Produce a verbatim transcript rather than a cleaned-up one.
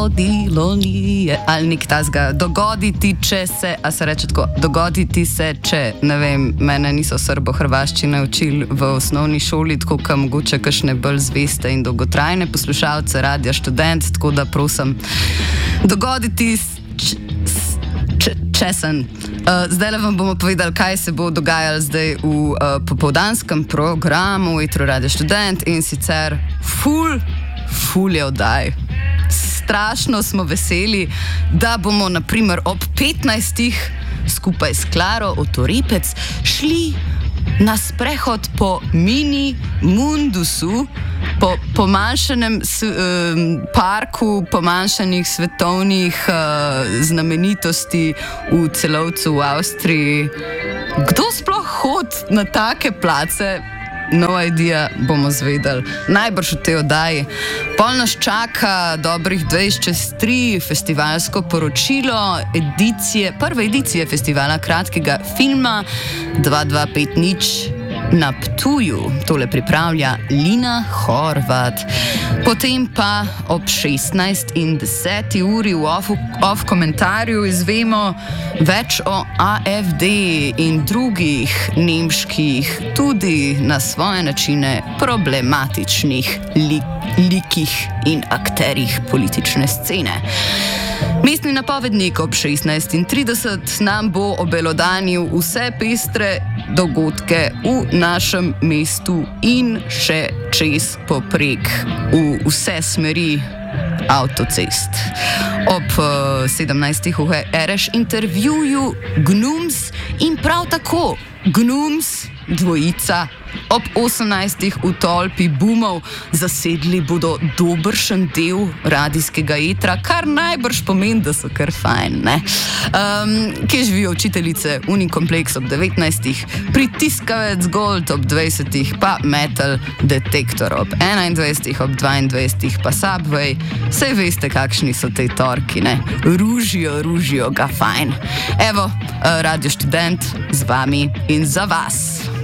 zgodilo ni, ali nek tazga, dogoditi, če se, a se reče tako, dogoditi se, če, ne vem, mene niso srbo-hrvaščine učili v osnovni šoli, tako ka mogoče kakšne bolj zveste in dolgotrajne poslušalce Radia Študent, tako da prosim, dogoditi č, č, česen. Uh, zdaj le vam bomo povedali, kaj se bo dogajalo zdaj v uh, popoldanskem programu Etro Radio Študent in sicer ful, ful je oddaj. Strašno smo veseli, da bomo na primer ob petnajstih skupaj s Klaro Otorepec šli na sprehod po mini Mundusu, po pomanjšanem s, um, parku pomanjšanih svetovnih uh, znamenitosti v Celovcu v Avstriji. Kdo sploh hodi na take place? No idea, bomo zvedeli. Najbrž v tej oddaji. Pol nas čaka dobrih dvajset čez tri festivalsko poročilo edicije, prve edicije festivala kratkega filma dva dva pet nič na Ptuju. Tole pripravlja Lina Horvat. Potem pa ob šestnajst in deseti uri v off, off komentarju izvemo več o A F D in drugih nemških, tudi na svoje načine problematičnih lik, likih in akterjih politične scene. Mestni napovednik ob šestnajst in trideset nam bo obelodanil vse pestre dogodke v našem mestu in še čez poprek v vse smeri avtocest. Ob uh, sedemnajstih v Ereš intervjuju Gnums in prav tako Gnums dvojica ob osemnajstih v tolpi Boomov zasedli bodo dobršen del radijskega etra, kar najbrž pomeni, da so kar fajn, ne? Um, kje živijo učiteljice Unikompleks ob devetnajstih, Pritiskavec Gold ob dvajsetih, pa Metal Detektor ob enaindvajsetih, ob dvaindvajsetih pa Subway. Sej veste, kakšni so te torki, ne? Ružijo, ružijo ga fajn. Evo, uh, Radio Študent z vami in za vas.